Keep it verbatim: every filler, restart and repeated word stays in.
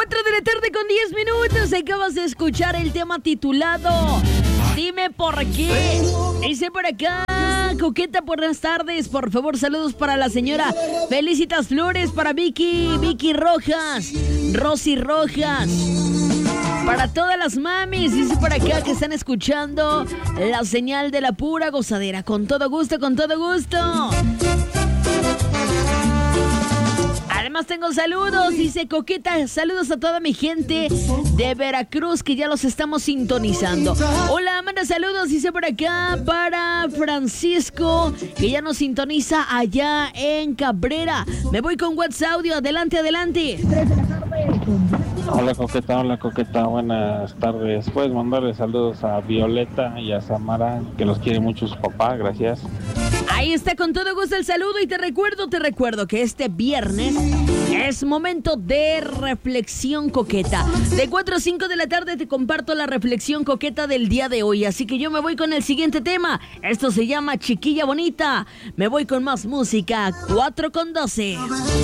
cuatro de la tarde con diez minutos. Acabas de escuchar el tema titulado Dime por qué. Dice por acá, Coqueta, buenas tardes. Por favor, saludos para la señora Felicitas Flores, para Vicky, Vicky Rojas, Rosy Rojas. Para todas las mamis, dice por acá que están escuchando la señal de la pura gozadera. Con todo gusto, con todo gusto. Además tengo saludos, dice Coqueta, saludos a toda mi gente de Veracruz que ya los estamos sintonizando. Hola, manda saludos, dice por acá para Francisco que ya nos sintoniza allá en Cabrera. Me voy con WhatsApp Audio, adelante, adelante. Hola Coqueta, hola Coqueta, buenas tardes. Puedes mandarle saludos a Violeta y a Samara, que los quiere mucho su papá, gracias. Ahí está, con todo gusto el saludo y te recuerdo, te recuerdo que este viernes es momento de reflexión coqueta. De cuatro a cinco de la tarde te comparto la reflexión coqueta del día de hoy, así que yo me voy con el siguiente tema. Esto se llama Chiquilla Bonita. Me voy con más música, cuatro con doce.